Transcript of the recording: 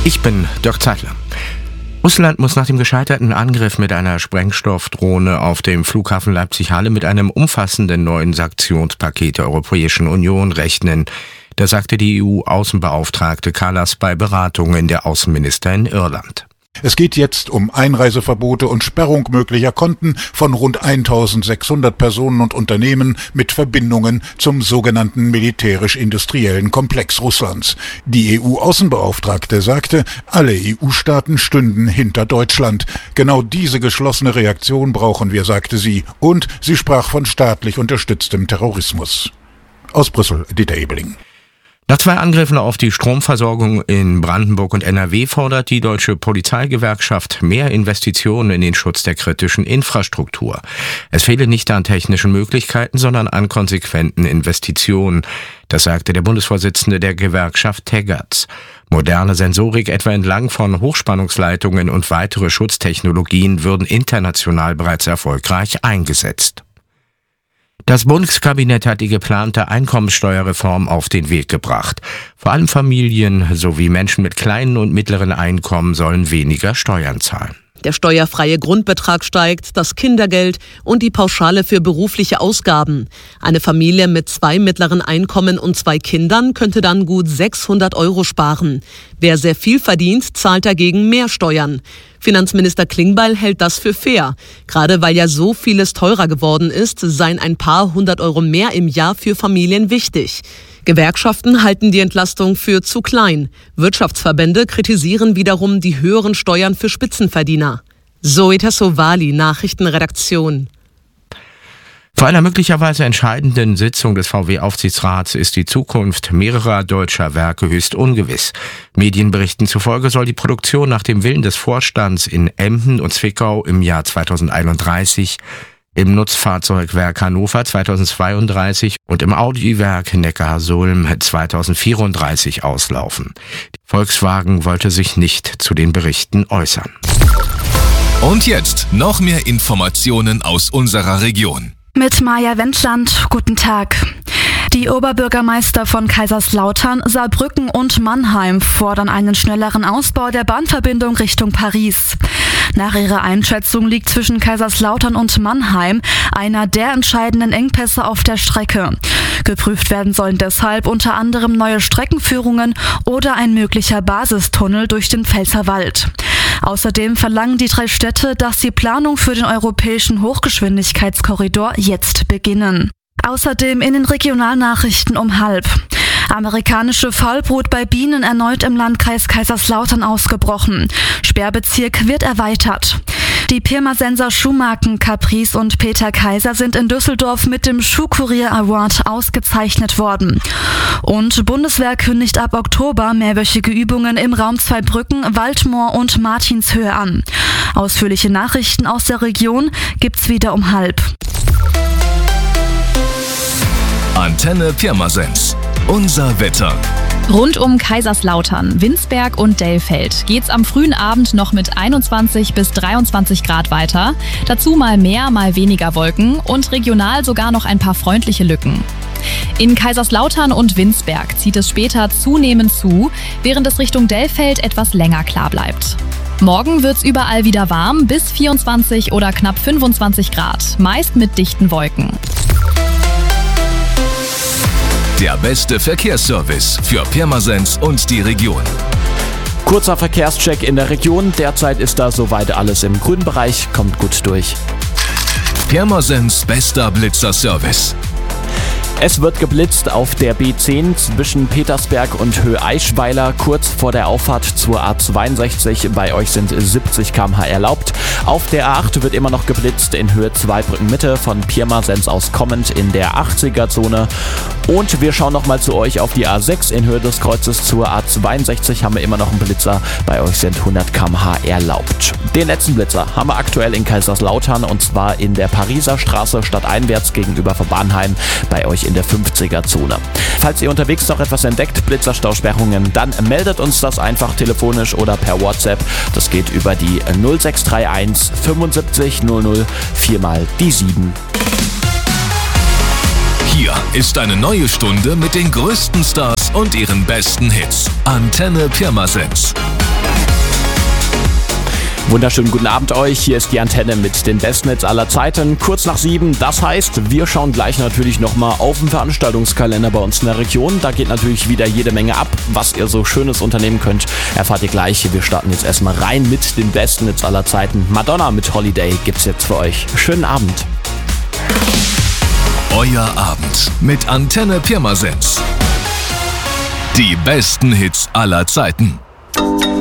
Ich bin Dirk Zeitler. Russland muss nach dem gescheiterten Angriff mit einer Sprengstoffdrohne auf dem Flughafen Leipzig-Halle mit einem umfassenden neuen Sanktionspaket der Europäischen Union rechnen. Das sagte die EU-Außenbeauftragte Kallas bei Beratungen der Außenminister in Irland. Es geht jetzt um Einreiseverbote und Sperrung möglicher Konten von rund 1600 Personen und Unternehmen mit Verbindungen zum sogenannten militärisch-industriellen Komplex Russlands. Die EU-Außenbeauftragte sagte, alle EU-Staaten stünden hinter Deutschland. Genau diese geschlossene Reaktion brauchen wir, sagte sie. Und sie sprach von staatlich unterstütztem Terrorismus. Aus Brüssel, Dieter Ebeling. Nach 2 Angriffen auf die Stromversorgung in Brandenburg und NRW fordert die Deutsche Polizeigewerkschaft mehr Investitionen in den Schutz der kritischen Infrastruktur. Es fehle nicht an technischen Möglichkeiten, sondern an konsequenten Investitionen. Das sagte der Bundesvorsitzende der Gewerkschaft Teggerts. Moderne Sensorik etwa entlang von Hochspannungsleitungen und weitere Schutztechnologien würden international bereits erfolgreich eingesetzt. Das Bundeskabinett hat die geplante Einkommensteuerreform auf den Weg gebracht. Vor allem Familien sowie Menschen mit kleinen und mittleren Einkommen sollen weniger Steuern zahlen. Der steuerfreie Grundbetrag steigt, das Kindergeld und die Pauschale für berufliche Ausgaben. Eine Familie mit 2 mittleren Einkommen und 2 Kindern könnte dann gut 600 € sparen. Wer sehr viel verdient, zahlt dagegen mehr Steuern. Finanzminister Klingbeil hält das für fair. Gerade weil ja so vieles teurer geworden ist, seien ein paar 100 € mehr im Jahr für Familien wichtig. Gewerkschaften halten die Entlastung für zu klein. Wirtschaftsverbände kritisieren wiederum die höheren Steuern für Spitzenverdiener. Zoe Tassovali, Nachrichtenredaktion. Vor einer möglicherweise entscheidenden Sitzung des VW-Aufsichtsrats ist die Zukunft mehrerer deutscher Werke höchst ungewiss. Medienberichten zufolge soll die Produktion nach dem Willen des Vorstands in Emden und Zwickau im Jahr 2031, im Nutzfahrzeugwerk Hannover 2032 und im Audi-Werk Neckarsulm 2034 auslaufen. Volkswagen wollte sich nicht zu den Berichten äußern. Und jetzt noch mehr Informationen aus unserer Region. Mit Maja Wendland, guten Tag. Die Oberbürgermeister von Kaiserslautern, Saarbrücken und Mannheim fordern einen schnelleren Ausbau der Bahnverbindung Richtung Paris. Nach ihrer Einschätzung liegt zwischen Kaiserslautern und Mannheim einer der entscheidenden Engpässe auf der Strecke. Geprüft werden sollen deshalb unter anderem neue Streckenführungen oder ein möglicher Basistunnel durch den Pfälzerwald. Außerdem verlangen die 3 Städte, dass die Planung für den europäischen Hochgeschwindigkeitskorridor jetzt beginnen. Außerdem in den Regionalnachrichten um 12:30. Amerikanische Faulbrut bei Bienen erneut im Landkreis Kaiserslautern ausgebrochen. Sperrbezirk wird erweitert. Die Pirmasenser Schuhmarken Caprice und Peter Kaiser sind in Düsseldorf mit dem Schuhkurier Award ausgezeichnet worden. Und Bundeswehr kündigt ab Oktober mehrwöchige Übungen im Raum Zweibrücken, Waldmoor und Martinshöhe an. Ausführliche Nachrichten aus der Region gibt's wieder um 12:30. Antenne Pirmasens. Unser Wetter. Rund um Kaiserslautern, Winsberg und Dellfeld geht's am frühen Abend noch mit 21 bis 23 Grad weiter. Dazu mal mehr, mal weniger Wolken und regional sogar noch ein paar freundliche Lücken. In Kaiserslautern und Winsberg zieht es später zunehmend zu, während es Richtung Dellfeld etwas länger klar bleibt. Morgen wird's überall wieder warm, bis 24 oder knapp 25 Grad, meist mit dichten Wolken. Der beste Verkehrsservice für Pirmasens und die Region. Kurzer Verkehrscheck in der Region. Derzeit ist da soweit alles im grünen Bereich. Kommt gut durch. Pirmasens bester Blitzerservice. Es wird geblitzt auf der B10 zwischen Petersberg und Höhe-Eichweiler, kurz vor der Auffahrt zur A62. Bei euch sind 70 km/h erlaubt. Auf der A8 wird immer noch geblitzt in Höhe Zweibrücken Mitte, von Pirmasens aus kommend in der 80er-Zone. Und wir schauen nochmal zu euch auf die A6 in Höhe des Kreuzes zur A62 haben wir immer noch einen Blitzer. Bei euch sind 100 km/h erlaubt. Den letzten Blitzer haben wir aktuell in Kaiserslautern und zwar in der Pariser Straße stadteinwärts gegenüber von Bahnheim. Bei euch in der 50er-Zone. Falls ihr unterwegs noch etwas entdeckt, Blitzerstausperrungen, dann meldet uns das einfach telefonisch oder per WhatsApp. Das geht über die 0631 75 00 4 mal die 7. Hier ist eine neue Stunde mit den größten Stars und ihren besten Hits. Antenne Pirmasens. Wunderschönen guten Abend euch. Hier ist die Antenne mit den besten Hits aller Zeiten. Kurz nach 7. Das heißt, wir schauen gleich natürlich nochmal auf den Veranstaltungskalender bei uns in der Region. Da geht natürlich wieder jede Menge ab. Was ihr so Schönes unternehmen könnt, erfahrt ihr gleich. Wir starten jetzt erstmal rein mit den besten Hits aller Zeiten. Madonna mit Holiday gibt's jetzt für euch. Schönen Abend. Euer Abend mit Antenne Pirmasens. Die besten Hits aller Zeiten.